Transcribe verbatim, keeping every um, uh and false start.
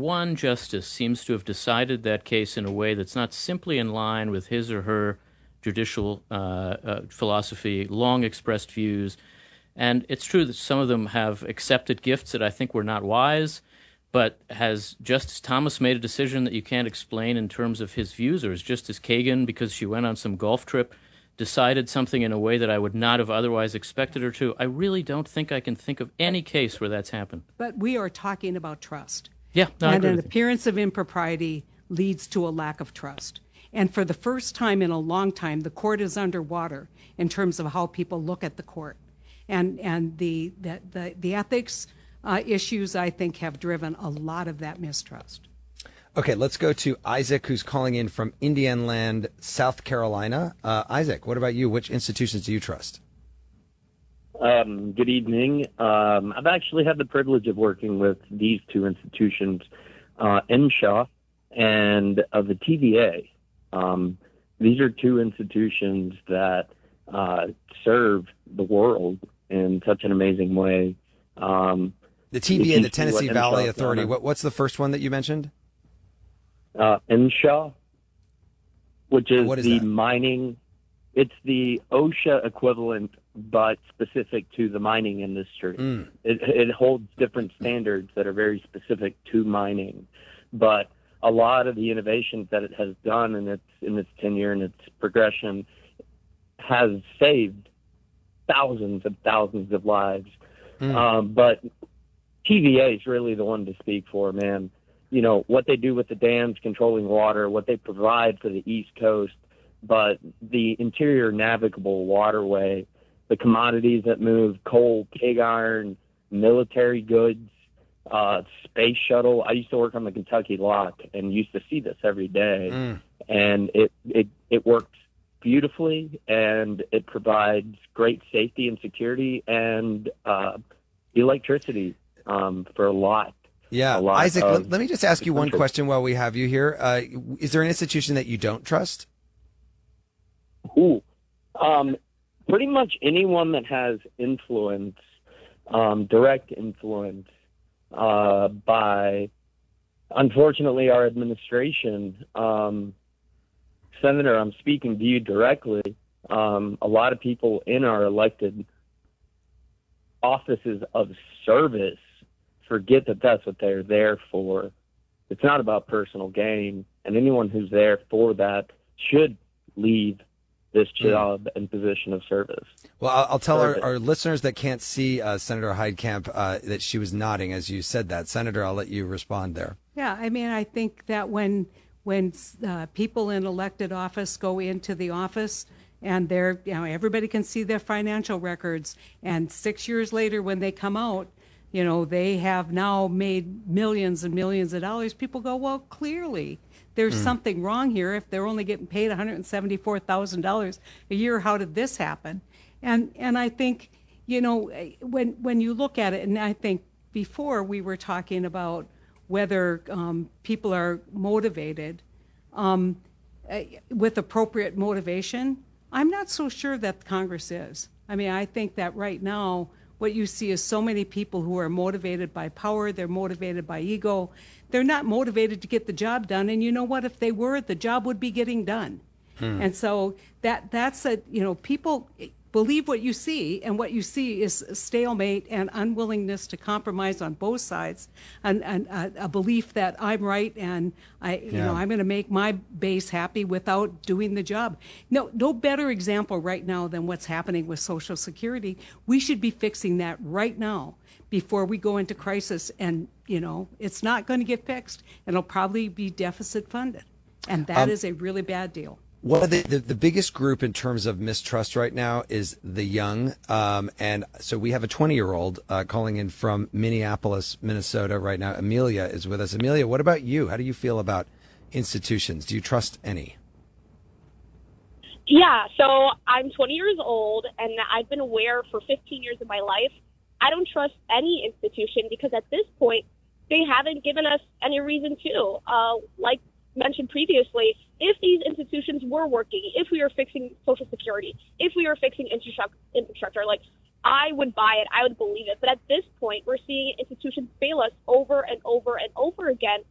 one justice seems to have decided that case in a way that's not simply in line with his or her judicial uh, uh, philosophy, long expressed views. And it's true that some of them have accepted gifts that I think were not wise, but has Justice Thomas made a decision that you can't explain in terms of his views, or is Justice Kagan, because she went on some golf trip, decided something in a way that I would not have otherwise expected her to? I really don't think I can think of any case where that's happened. But we are talking about trust. Yeah, no, I and agree an with you. appearance of impropriety leads to a lack of trust. And for the first time in a long time, the court is underwater in terms of how people look at the court. And and the the the, the ethics uh, issues, I think, have driven a lot of that mistrust. Okay, let's go to Isaac, who's calling in from Indian Land, South Carolina. Uh, Isaac, what about you? Which institutions do you trust? Um, good evening. Um, I've actually had the privilege of working with these two institutions, uh, N S H A and uh, the T V A. Um, these are two institutions that uh, serve the world in such an amazing way. Um, the T V A, the Tennessee what Valley N S H A Authority. What, what's the first one that you mentioned? Uh, N S H A, which is, what is the that? mining. It's the OSHA equivalent, but specific to the mining industry. Mm. It, it holds different standards that are very specific to mining, but a lot of the innovations that it has done in its in its tenure and its progression has saved thousands and thousands of lives. Mm. Um, but T V A is really the one to speak for, man. You know, what they do with the dams controlling water, what they provide for the East Coast, but the interior navigable waterway, the commodities that move, coal, pig iron, military goods, uh, space shuttle. I used to work on the Kentucky Lock and used to see this every day. Mm. And it, it, it works beautifully, and it provides great safety and security and uh, electricity um, for a lot. Yeah, a lot Isaac, of let, let me just ask you one country. question while we have you here. Uh, is there an institution that you don't trust? Ooh, um, pretty much anyone that has influence, um, direct influence uh, by, unfortunately, our administration. Um, Senator, I'm speaking to you directly. Um, a lot of people in our elected offices of service forget that that's what they're there for. It's not about personal gain, and anyone who's there for that should leave this job and position of service. Well, I'll, I'll tell our, Perfect. our listeners that can't see uh, Senator Heidkamp uh, that she was nodding as you said that. Senator, I'll let you respond there. Yeah, I mean, I think that when when uh, people in elected office go into the office and they're, you know, everybody can see their financial records, and six years later when they come out, you know, they have now made millions and millions of dollars. People go, well, clearly there's mm. something wrong here. If they're only getting paid one hundred seventy-four thousand dollars a year, how did this happen? And and I think, you know, when when you look at it, and I think before we were talking about whether um, people are motivated um, with appropriate motivation, I'm not so sure that Congress is. I mean, I think that right now, what you see is so many people who are motivated by power, they're motivated by ego, they're not motivated to get the job done. And you know what? If they were, the job would be getting done. Hmm. And so that that's a, you know, people believe what you see, and what you see is stalemate and unwillingness to compromise on both sides, and, and uh, a belief that I'm right and I, you Yeah. know, I'm going to make my base happy without doing the job. No, no better example right now than what's happening with Social Security. We should be fixing that right now before we go into crisis, and you know, it's not going to get fixed, and it'll probably be deficit funded, and that Um, is a really bad deal. One of the, the, the biggest group in terms of mistrust right now is the young. Um, and so we have a twenty-year-old uh, calling in from Minneapolis, Minnesota right now. Amelia is with us. Amelia, what about you? How do you feel about institutions? Do you trust any? Yeah, so I'm twenty years old, and I've been aware for fifteen years of my life. I don't trust any institution because at this point, they haven't given us any reason to. Uh, like mentioned previously, if these institutions were working, if we were fixing Social Security, if we were fixing infrastructure, infrastructure, like I would buy it, I would believe it. But at this point, we're seeing institutions fail us over and over and over again.